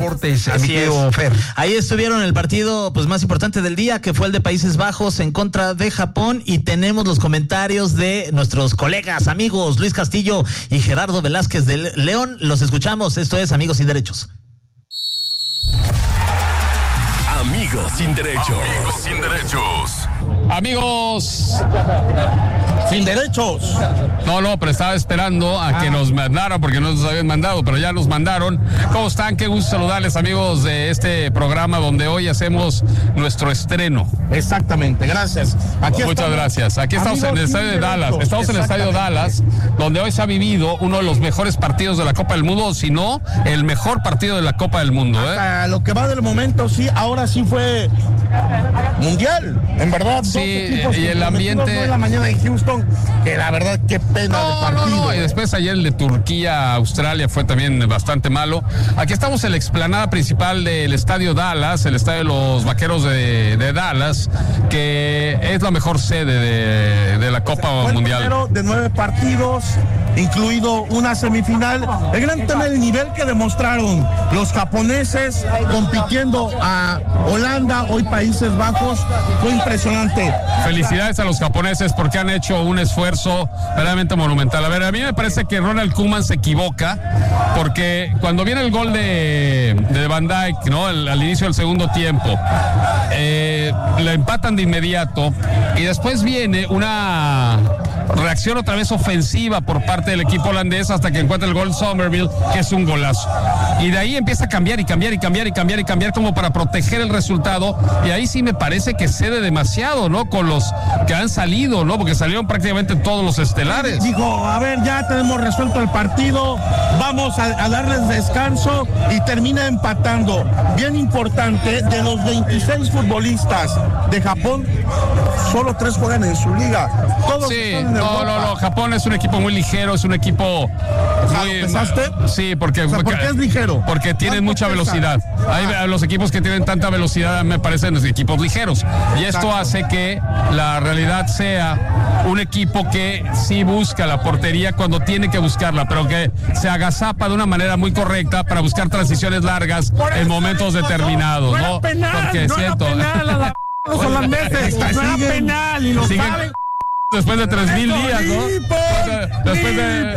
Deportes, Así es. Fer. Ahí estuvieron el partido pues más importante del día, que fue el de Países Bajos en contra de Japón, y tenemos los comentarios de nuestros colegas, amigos Luis Castillo y Gerardo Velázquez de León. Los escuchamos. Esto es Amigos Sin Derechos. Amigos Sin Derechos. Amigos Sin Derechos. Amigos Sin Derechos. No, pero estaba esperando a que nos mandaran, porque no nos habían mandado, pero ya nos mandaron. ¿Cómo están? Qué gusto saludarles, amigos de este programa donde hoy hacemos nuestro estreno. Exactamente, gracias. Muchas gracias. Aquí estamos en el estadio de Dallas. Estamos en el estadio Dallas, donde hoy se ha vivido uno de los mejores partidos de la Copa del Mundo, si no, el mejor partido de la Copa del Mundo. Hasta lo que va del momento, sí, ahora sí fue mundial, en verdad. Sí, y el ambiente. En la mañana en Houston, que la verdad, qué pena de partido. No, y después ayer el de Turquía, Australia fue también bastante malo. Aquí estamos en la explanada principal del estadio Dallas, el estadio de los Vaqueros de Dallas, que es la mejor sede de la Copa Mundial. Primero de 9 partidos, incluido una semifinal. El gran tema del nivel que demostraron los japoneses compitiendo a Holanda, hoy Países Bajos, fue impresionante. Felicidades a los japoneses porque han hecho un esfuerzo verdaderamente monumental. A ver, a mí me parece que Ronald Koeman se equivoca, porque cuando viene el gol de Van Dijk, ¿no? Al inicio del segundo tiempo, le empatan de inmediato y después viene una reacción otra vez ofensiva por parte del equipo holandés hasta que encuentra el gol Somerville, que es un golazo. Y de ahí empieza a cambiar como para proteger el resultado, y ahí sí me parece que cede demasiado, ¿no? Con los que han salido, ¿no? Porque salieron prácticamente todos los estelares. Dijo, a ver, ya tenemos resuelto el partido, vamos a darles descanso, y termina empatando. Bien importante, de los 26 futbolistas de Japón, solo 3 juegan en su liga. Todos sí, están en Europa. No, Japón es un equipo muy ligero, es un equipo muy... ¿Pensaste? Sí, porque... O sea, ¿por qué es ligero? Porque tienen mucha velocidad. Hay los equipos que tienen tanta velocidad me parecen los equipos ligeros. Y esto hace que la realidad sea un equipo que sí busca la portería cuando tiene que buscarla, pero que se agazapa de una manera muy correcta para buscar transiciones largas en momentos determinados, ¿no? Porque siento... Los holandeses, no era penal y lo saben. Después de 3,000 días, ¿no? Después de...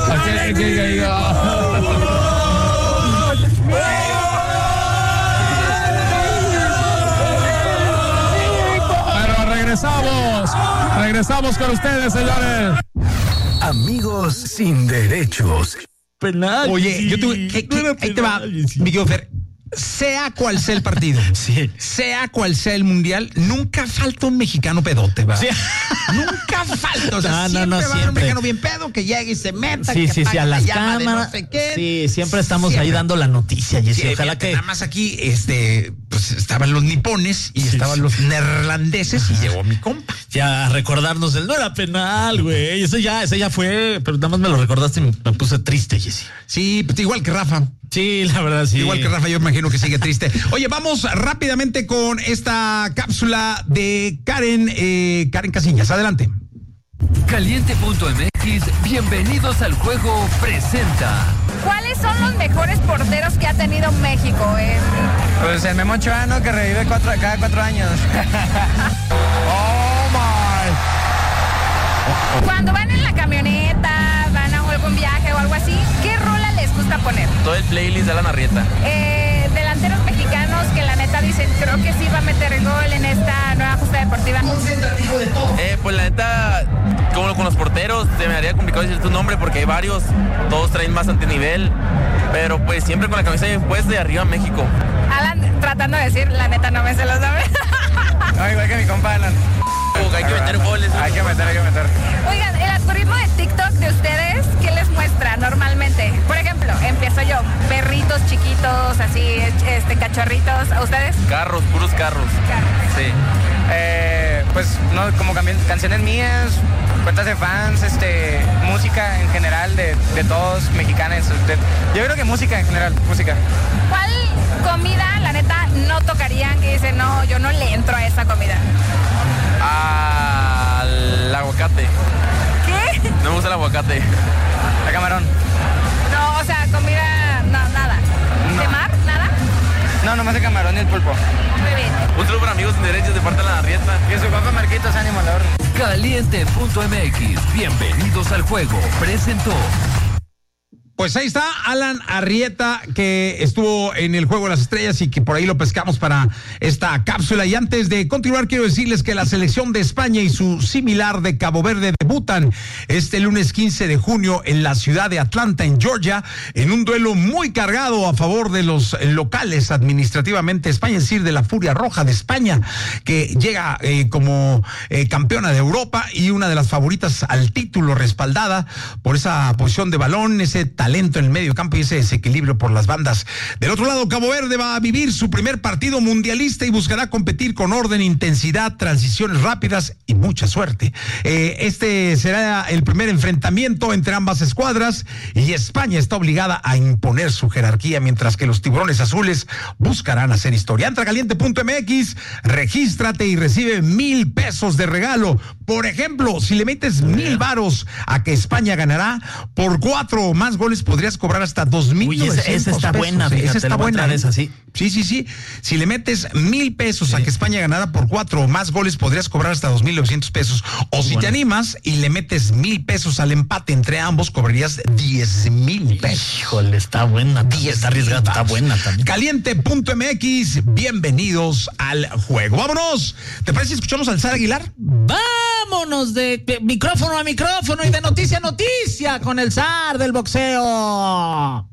Pero regresamos con ustedes, señores. Amigos Sin Derechos. Penal. Oye, yo tuve... ahí te va, Miguel Fer. Sea cual sea el partido, Sí. sea cual sea el mundial, nunca falta un mexicano pedote, ¿va? Sí. Nunca falta, o sea, No, siempre va un siempre. mexicano bien pedo que llegue y se meta, Sí, que pague a la las llama de cámaras. no sé qué. Sí, siempre estamos ahí Siempre. dando la noticia, Jessy. Sí, Ojalá fíjate, que... nada más aquí, pues estaban los nipones y estaban los neerlandeses, y llegó mi compa. Ya recordarnos no era penal, güey. Ese ya fue, pero nada más me lo recordaste y me puse triste, Jessy. Sí, pues, igual que Rafa. Sí, la verdad, sí. Igual que Rafa, yo imagino que sigue triste. Oye, vamos rápidamente con esta cápsula de Karen Casillas. Adelante. Caliente.mx, bienvenidos al juego, presenta. ¿Cuáles son los mejores porteros que ha tenido México? Pues el Memo Ochoa, ¿no? Que revive cada 4 años. Cuando van en la camioneta, van a algún viaje o algo así, ¿qué rola les gusta poner? Todo el playlist de Alan Arrieta. Delanteros mexicanos que la neta dicen, creo que sí va a meter el gol en esta nueva justa deportiva. Pues la neta, como con los porteros, se me haría complicado decir tu nombre porque hay varios, todos traen bastante nivel, pero pues siempre con la camisa bien puesta y arriba México. Alan tratando de decir, la neta no me sé los nombres. No, igual que mi compa Alan. Hay que meter goles. Hay que meter. Oigan, el algoritmo de TikTok de ustedes, ¿qué les muestra normalmente? Por ejemplo, empiezo yo, perritos chiquitos, así, cachorritos, ¿a ustedes? Carros, puros carros. Sí. Pues no, como canciones mías, cuentas de fans, música en general de todos mexicanos. Yo creo que música en general, música. ¿Cuál comida, la neta, no tocarían que dicen, no, yo no le entro a esa comida? Al aguacate. ¿Qué? No me gusta el aguacate. El camarón. No, o sea, comida, no, nada. No. ¿De mar? ¿Nada? No, nomás el camarón y el pulpo. Muy bien. Un saludo para amigos sin derechos de parte de la Arrieta. Y su compa Marquitos, ánimo, Lord. Caliente.mx, bienvenidos al juego, presentó. Pues ahí está Alan Arrieta, que estuvo en el Juego de las Estrellas y que por ahí lo pescamos para esta cápsula. Y antes de continuar, quiero decirles que la selección de España y su similar de Cabo Verde debutan este lunes 15 de junio en la ciudad de Atlanta, en Georgia, en un duelo muy cargado a favor de los locales administrativamente España, es decir, de la Furia Roja de España, que llega como campeona de Europa y una de las favoritas al título, respaldada por esa posición de balón, ese talento en el medio campo y ese desequilibrio por las bandas. Del otro lado, Cabo Verde va a vivir su primer partido mundialista y buscará competir con orden, intensidad, transiciones rápidas y mucha suerte. Este será el primer enfrentamiento entre ambas escuadras y España está obligada a imponer su jerarquía, mientras que los tiburones azules buscarán hacer historia. Entra a caliente.mx, regístrate y recibe 1,000 pesos de regalo. Por ejemplo, si le metes 1,000 varos a que España ganará, por 4 o más goles podrías cobrar hasta 2,900 pesos. Esa está buena, fíjate, esa está buena. Esa, sí. Sí. Si le metes 1,000 pesos a que España ganara por 4 o más goles, podrías cobrar hasta 2,900 pesos. O si te animas y le metes 1,000 pesos al empate entre ambos, cobrarías 10,000 pesos. Híjole, está buena. Está arriesgada, está buena también. Caliente.mx, bienvenidos al juego. Vámonos. ¿Te parece si escuchamos al Zar Aguilar? Vámonos de micrófono a micrófono y de noticia a noticia con el zar del boxeo.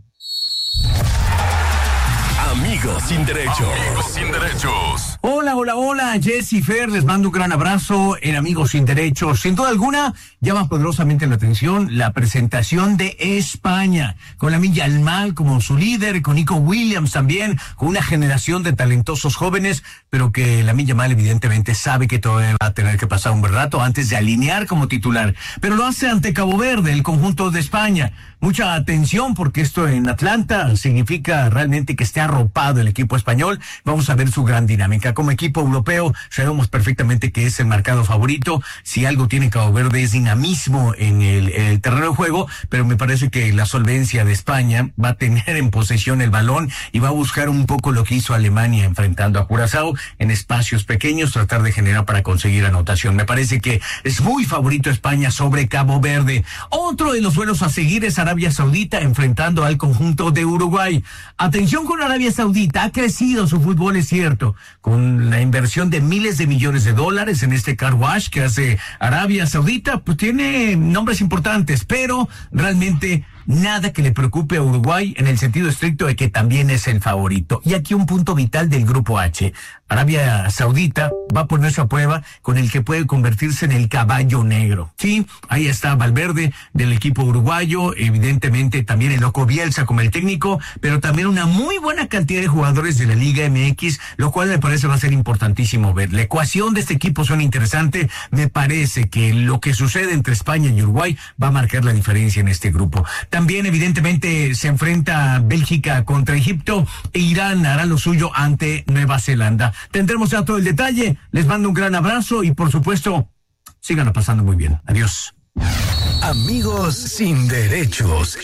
Amigos sin derechos. Amigos sin derechos. Hola, Jessy, Fer, les mando un gran abrazo en Amigos sin Derechos. Sin duda alguna, llama poderosamente la atención la presentación de España, con la Milla Almal como su líder, con Nico Williams también, con una generación de talentosos jóvenes, pero que la Milla Almal evidentemente sabe que todavía va a tener que pasar un buen rato antes de alinear como titular. Pero lo hace ante Cabo Verde, el conjunto de España. Mucha atención porque esto en Atlanta significa realmente que esté arropado el equipo español. Vamos a ver su gran dinámica. Como equipo europeo sabemos perfectamente que es el marcado favorito. Si algo tiene Cabo Verde es dinamismo en el terreno de juego, pero me parece que la solvencia de España va a tener en posesión el balón y va a buscar un poco lo que hizo Alemania enfrentando a Curazao en espacios pequeños, tratar de generar para conseguir anotación. Me parece que es muy favorito España sobre Cabo Verde. Otro de los duelos a seguir es Arabia Saudita enfrentando al conjunto de Uruguay. Atención con Arabia Saudita, ha crecido su fútbol, es cierto, con la inversión de miles de millones de dólares en este car wash que hace Arabia Saudita, pues tiene nombres importantes, pero realmente nada que le preocupe a Uruguay en el sentido estricto de que también es el favorito. Y aquí un punto vital del grupo H. Arabia Saudita va a ponerse a prueba con el que puede convertirse en el caballo negro. Sí, ahí está Valverde del equipo uruguayo, evidentemente también el loco Bielsa como el técnico, pero también una muy buena cantidad de jugadores de la Liga MX, lo cual me parece va a ser importantísimo ver. La ecuación de este equipo suena interesante. Me parece que lo que sucede entre España y Uruguay va a marcar la diferencia en este grupo. También evidentemente se enfrenta Bélgica contra Egipto e Irán hará lo suyo ante Nueva Zelanda. Tendremos ya todo el detalle. Les mando un gran abrazo y por supuesto, síganla pasando muy bien. Adiós. Amigos sin derechos.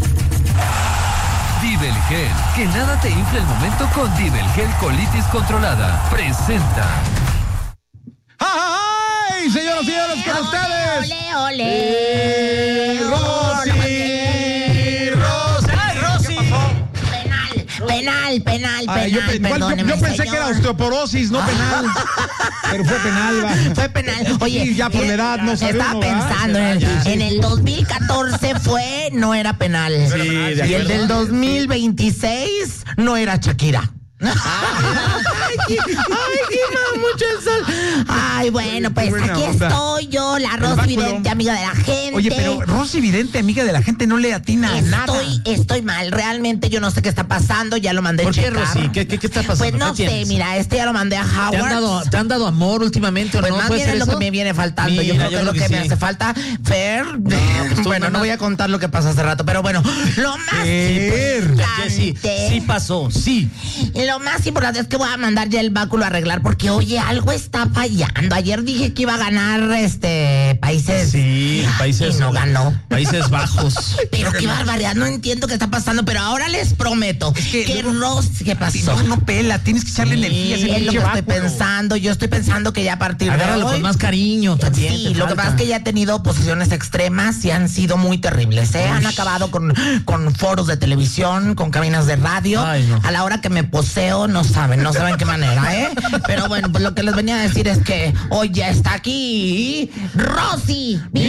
Dibelgel, que nada te infle el momento con Dibelgel Colitis Controlada. Presenta. ¡Ay, señoras y señores, con ustedes! ¡Ole! ¡Rosy! Penal. Yo pensé que era osteoporosis, no penal. Pero fue penal, va. Fue penal. Oye, sí, ya por la edad no sabe estaba uno, pensando en el 2014 no era penal. Sí, y el del 2026 no era Shakira. Ay, mucho el sol. Ay, bueno, pues aquí estoy yo, la Rosy Vidente, amiga de la gente. Oye, pero Rosy Vidente, amiga de la gente, no le atina a nada. Estoy mal, realmente yo no sé qué está pasando, ya lo mandé a checar. ¿Por qué, Rosy? ¿Qué está pasando? Pues no sé, mira, ya lo mandé a Howard. ¿Te han dado amor últimamente o pues no? más bien es lo que me viene faltando. Yo creo que es lo que me hace falta. Fer, bueno, no voy a contar lo que pasó hace rato, pero bueno, lo más importante. Sí pasó, sí. Lo más importante es que voy a mandar ya el báculo a arreglar porque hoy Oye, algo está fallando. Ayer dije que iba a ganar Países. Sí, Países. Y no ganó. Países Bajos. Pero qué barbaridad, no entiendo qué está pasando, pero ahora les prometo que Rosy, ¿qué pasó? No pela, tienes que echarle energía. Es lo que estoy pensando. Yo estoy pensando que ya a partir Agárralo de hoy, con más cariño también. Sí, lo que pasa es que ya ha tenido posiciones extremas y han sido muy terribles. Han acabado con foros de televisión, con cabinas de radio. Ay, no. A la hora que me poseo, no saben qué manera, ¿eh? Pero bueno, pues lo que les venía a decir es que hoy ya está aquí Rosy.